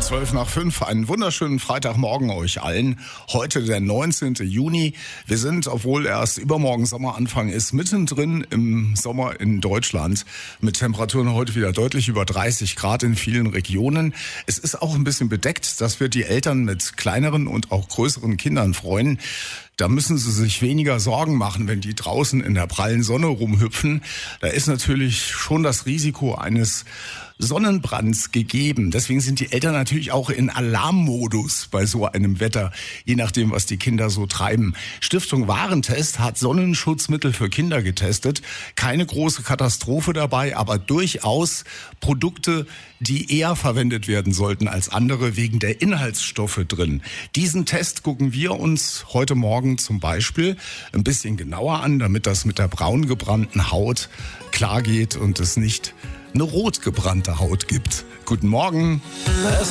12:05, einen wunderschönen Freitagmorgen euch allen. Heute der 19. Juni. Wir sind, obwohl erst übermorgen Sommeranfang ist, mittendrin im Sommer in Deutschland. Mit Temperaturen heute wieder deutlich über 30 Grad in vielen Regionen. Es ist auch ein bisschen bedeckt, das wird die Eltern mit kleineren und auch größeren Kindern freuen. Da müssen sie sich weniger Sorgen machen, wenn die draußen in der prallen Sonne rumhüpfen. Da ist natürlich schon das Risiko eines Sonnenbrands gegeben. Deswegen sind die Eltern natürlich auch in Alarmmodus bei so einem Wetter, je nachdem, was die Kinder so treiben. Stiftung Warentest hat Sonnenschutzmittel für Kinder getestet. Keine große Katastrophe dabei, aber durchaus Produkte, die eher verwendet werden sollten als andere wegen der Inhaltsstoffe drin. Diesen Test gucken wir uns heute Morgen zum Beispiel ein bisschen genauer an, damit das mit der braun gebrannten Haut klar geht und es nicht eine rot gebrannte Haut gibt. Guten Morgen.